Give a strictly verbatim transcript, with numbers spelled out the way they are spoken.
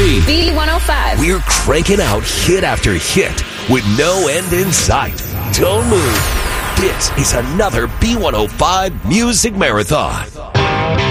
three. B one oh five. We're cranking out hit after hit with no end in sight. Don't move. This is another B one oh five Music Marathon.